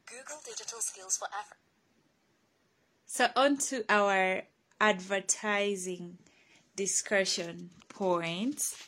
Google Digital Skills for Africa. So on to our advertising discussion points.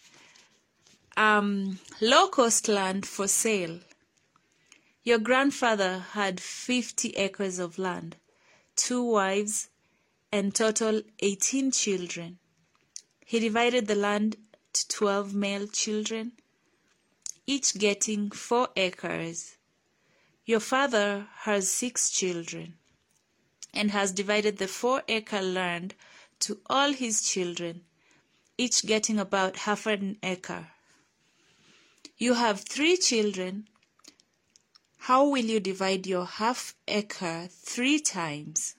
Low-cost land for sale. Your grandfather had 50 acres of land, 2 wives, and total 18 children. He divided the land to 12 male children, each getting 4 acres. Your father has 6 children and has divided the 4-acre land to all his children, each getting about half an acre. You have 3 children. How will you divide your half acre 3 times?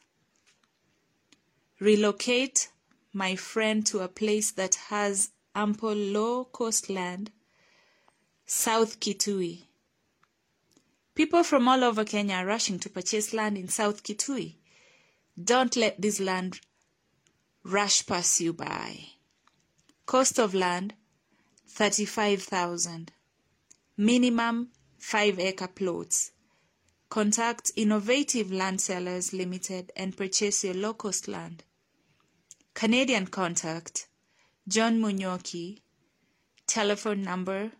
Relocate my friend to a place that has ample low-cost land, South Kitui. People from all over Kenya are rushing to purchase land in South Kitui. Don't let this land rush pass you by. Cost of land, 35,000. Minimum 5-acre plots. Contact Innovative Land Sellers Limited and purchase your low-cost land. Canadian contact, John Munyoki, telephone number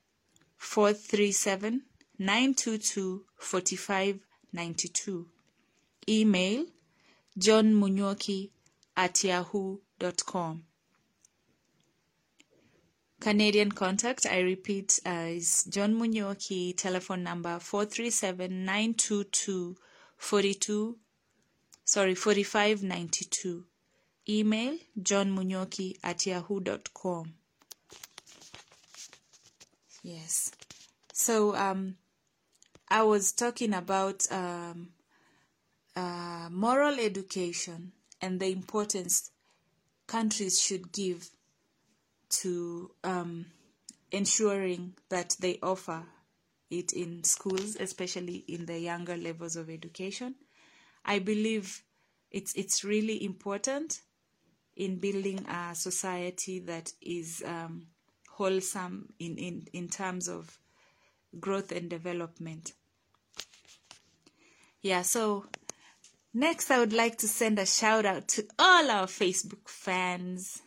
437-922-4592. Email johnmunyoki@yahoo.com. Canadian contact, I repeat, is John Munyoki, telephone number 437-922-4592. Email johnmunyoki@yahoo.com. Yes. So I was talking about moral education and the importance countries should give to ensuring that they offer it in schools, especially in the younger levels of education. I believe it's really important in building a society that is wholesome in terms of growth and development. Yeah, so next I would like to send a shout out to all our Facebook fans,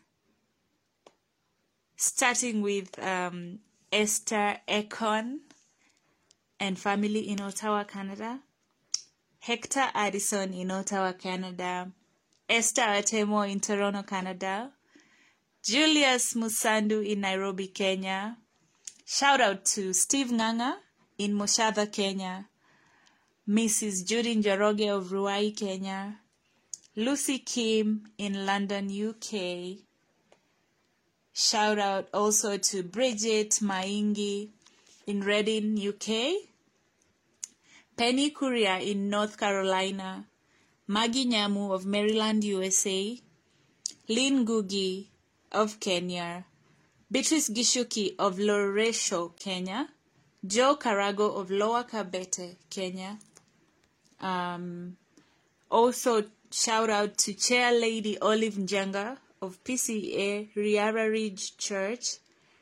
starting with Esther Ekon and family in Ottawa, Canada, Hector Addison in Ottawa, Canada, Esther Atemo in Toronto, Canada, Julius Musandu in Nairobi, Kenya. Shout out to Steve Nganga in Moshadha, Kenya, Mrs. Judy Njoroge of Ruai, Kenya, Lucy Kim in London, UK. Shout out also to Bridget Maingi in Reading, UK, Penny Kuria in North Carolina, Maggie Nyamu of Maryland, USA, Lynn Gugi of Kenya, Beatrice Gishuki of Loresho, Kenya, Joe Karago of Lower Kabete, Kenya. Also shout out to Chair Lady Olive Njenga of PCA Riara Ridge Church.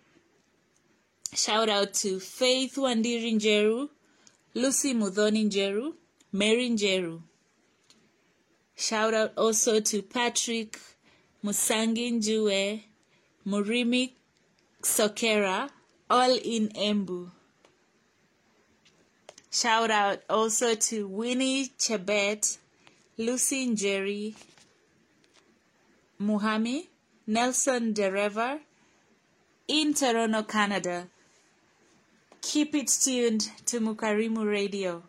Shout out to Faith Wandiri Njeru, Lucy Mudhoni Njeru, Mary Njeru. Shout out also to Patrick Musangi Njue, Murimi Sokera, all in Embu. Shout out also to Winnie Chebet, Lucy Njeri, Muhami, Nelson Derever in Toronto, Canada. Keep it tuned to Mukarimu Radio.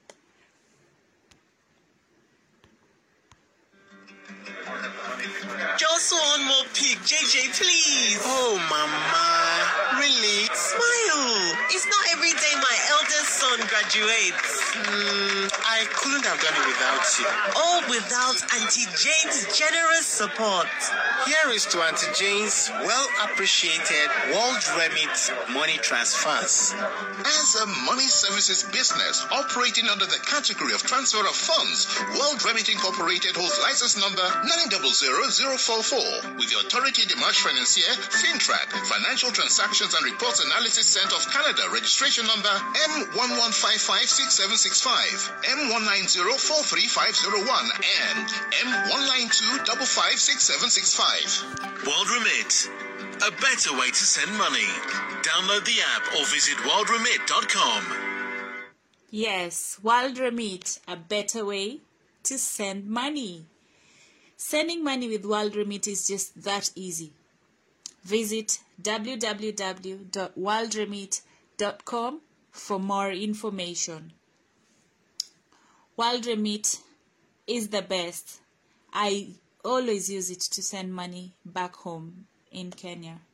Just one more pic, JJ, please. Oh, Mama. Really? Smile. It's not every day my eldest son graduates. I couldn't have done it without you. All without Auntie Jane's generous support. Here is to Auntie Jane's well-appreciated World Remit money transfers. As a money services business operating under the category of transfer of funds, World Remit Incorporated holds license number 900044 with the Autorité des Marchés Financiers, FINTRAC, Financial Transactions and Reports Analysis Center of Canada, registration number M115567 M190-43501 and M192-556765. World Remit, a better way to send money. Download the app or visit worldremit.com. Yes, World Remit, a better way to send money. Sending money with World Remit is just that easy. Visit www.worldremit.com for more information. World Remit is the best. I always use it to send money back home in Kenya.